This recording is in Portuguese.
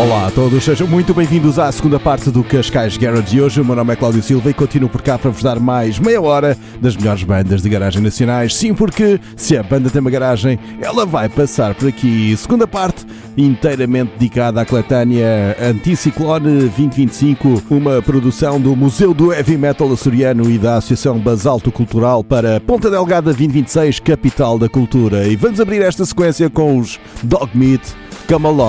Olá a todos, sejam muito bem-vindos à segunda parte do Cascais Garage de hoje. O meu nome é Cláudio Silva e continuo por cá para vos dar mais meia hora das melhores bandas de garagem nacionais. Sim, porque se a banda tem uma garagem, ela vai passar por aqui. Segunda parte inteiramente dedicada à coletânea Anticiclone 2025, uma produção do Museu do Heavy Metal Açoriano e da Associação Basalto Cultural para Ponta Delgada 2026, capital da cultura. E vamos abrir esta sequência com os Dogmeat, Come Along.